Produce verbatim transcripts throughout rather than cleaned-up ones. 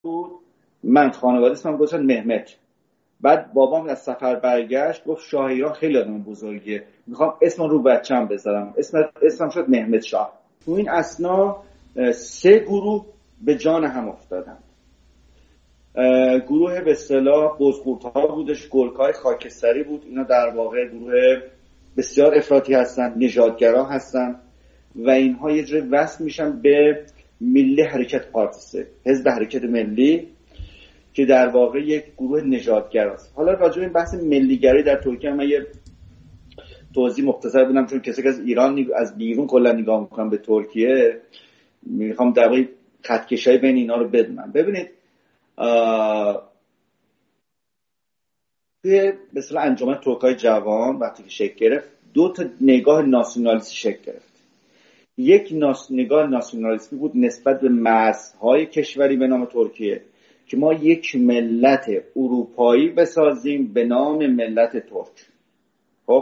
من خانواده اسمم گفتن مهمت. بعد بابام از سفر برگشت گفت شاه ایران خیلی آدم بزرگیه، میخوام اسم رو بچه‌م بذارم. اسم اسمم شد مهمت شاه. تو این اثنا سه گروه به جان هم افتادن. گروه به اصطلاح بزرگ‌ها بودش، گرگ‌های خاکستری بود. اینا در واقع گروه بسیار افراطی هستن، نژادگرا هستن و اینها یه جوری وصل میشن به ملی حرکت پارتیسه، حزب حرکت ملی، که در واقع یک گروه نژادگراست. حالا راجع به این بحث ملیگرایی در ترکیه من یه توضیح مختصر بدم، چون کسی که از ایران از بیرون کلا نگاه میکنم به ترکیه، میخوام در واقع خطکشی بین اینا رو بدونم. ببینید توی مثلا انجمن ترکای جوان وقتی که شکل گرفت، دو تا نگاه ناسیونالیستی شکل گرفت. یک ناس... نگاه ناسیونالیستی بود نسبت به مرزهای کشوری به نام ترکیه، که ما یک ملت اروپایی بسازیم به نام ملت ترک. خب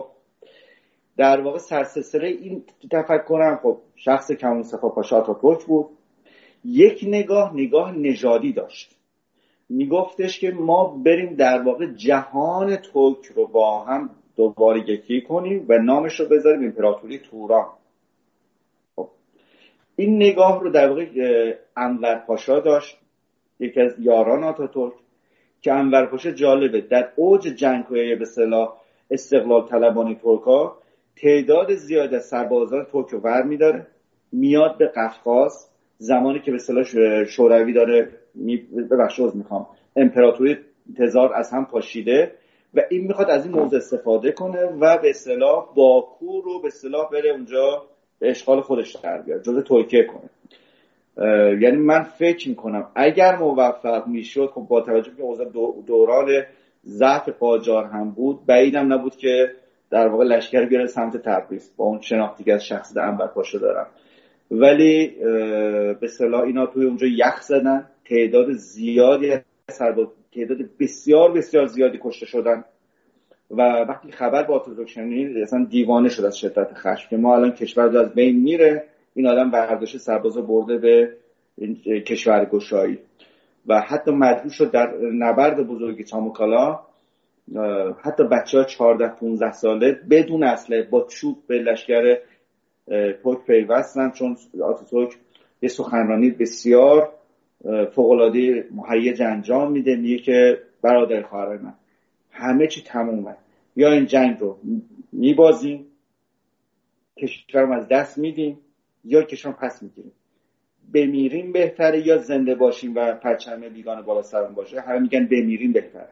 در واقع سرسلسله این تفکرم خب شخص کمال مصطفی پاشا آتاتورک بود. یک نگاه نگاه نژادی داشت، میگفتش که ما بریم در واقع جهان ترک رو با هم دوباره یکی کنیم و نامش رو بذاریم امپراتوری توران. خب این نگاه رو در واقع انور پاشا داشت، یکی از یاران آتاتورک، که انور پاشا جالبه در اوج جنگ‌های به اصطلاح استقلال طلبانی ترک‌ها تعداد زیادی از سربازان ترک رو برمی‌داره، میاد به قفقاز، زمانی که به اصطلاح شوروی داره ببخشید میخوام امپراتوری تزار از هم پاشیده و این میخواد از این موضوع استفاده کنه و به اصطلاح باکو رو به اصطلاح بره اونجا به اشغال خودش در بیاره، جزء ترکیه کنه. یعنی من فکر میکنم اگر موفق میشد، خب با توجه به اوضاع دوران ضعف قاجار هم بود، بعیدم نبود که در واقع لشکر بیاره سمت تبریز با اون شناختی که از شخصیت انور پاشا دارم. ولی به اصطلاح اینا توی اونجا یخ زدن، تعداد زیادی سرباز، تعداد بسیار بسیار زیادی کشته شدن و وقتی خبر با آتاتورک شنید اصلا دیوانه شد از شدت خشم که ما الان کشور از بین میره، این آدم برداشت سربازا برده به کشورگشایی و حتی مجبور شد در نبرد بزرگ چاموکالا حتی بچه‌ها چهارده پانزده ساله بدون اسلحه با چوب به لشکر ترک پیوستن، چون آتاتورک یه سخنرانی بسیار فوق‌العاده مهیج انجام میده، میگه که برادر خواهرای من همه چی تمومه، یا این جنگ رو میبازیم کشورم از دست میدیم یا کشورم پس میگیریم، بمیریم بهتره یا زنده باشیم و پرچم بیگانه بالا سرمون باشه. همه میگن بمیریم بهتره.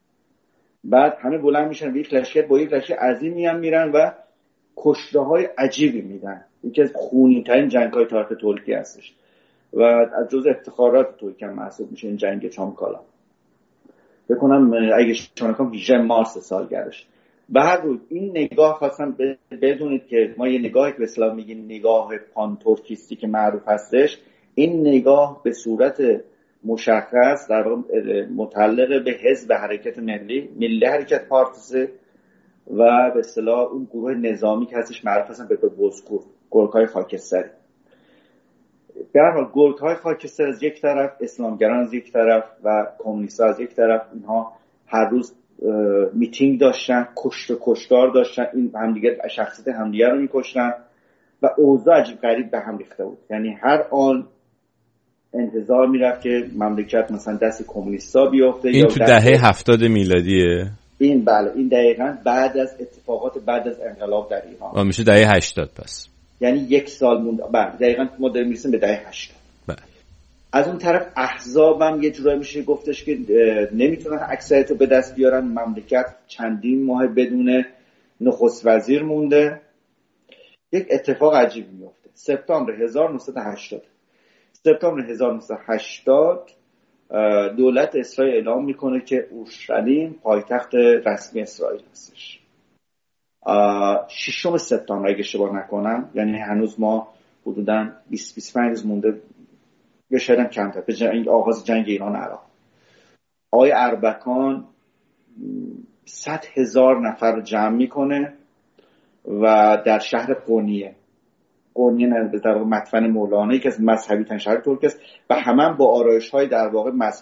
بعد همه بلند میشن و یک لشکر با یک لشکر عظیمی هم میرن و کشته های عجیبی میدن. یکی از خونین ترین جنگ های تاریخ ترکیه هستش و از جز افتخارات ترکیه هم محسوب میشه این جنگ چاموکالا. بکنم اگه شما کنم هجده مارس سالگردش. به هر روز این نگاه خواستم بدونید که ما یه نگاهی که به اصطلاح میگیم نگاه پانتورکیستی که معروف هستش، این نگاه به صورت مشخص در واقع متعلق به حزب حرکت ملی، ملی حرکت پارتیسه و به اصطلاح اون گروه نظامی که هستش معروف هستن به بزرگ گرگ‌های خاکستری. به هر حال گرگ‌های خاکستر از یک طرف، اسلامگران از یک طرف و کمونیست‌ها از یک طرف، اینها هر روز میتینگ داشتن، کشت و کشتار داشتن، این همدیگه شخصیت همدیگه رو میکشتن و اوضاع عجیب غریب به هم ریخته بود. یعنی هر آن انتظار میرفت که مملکت مثلا دست کمونیستا بیفته. این تو دهه هفتاد میلادیه. این بله، این دقیقاً بعد از اتفاقات بعد از انقلاب در ایران. آ میشه دهه هشتاد پس. یعنی یک سال مونده. بله دقیقاً ما داریم میرسیم به دهه هشتاد. بله. از اون طرف احزاب هم یه جورایی میشه گفتش که نمیتونن اکثریت رو به دست بیارن. مملکت چندین ماه بدون نخست وزیر مونده. یک اتفاق عجیب میفته. سپتامبر هزار و نهصد و هشتاد سپتامبر هزار و نهصد و هشتاد دولت اسرائیل اعلام میکنه که اورشلیم پایتخت رسمی اسرائیل هستش. ششم سپتامبر اگه اشتباه نکنم، یعنی هنوز ما حدوداً بیست بیست و پنج روز مونده یا شاید هم کمتر به جنگ آغاز جنگ ایران عراق. آقای اربکان صد هزار نفر رو جمع میکنه و در شهر قونیه قونیه در واقع مدفن مولانا، یکی از مذهبی ترین شهر ترک است و همه با آرایش‌های در واقع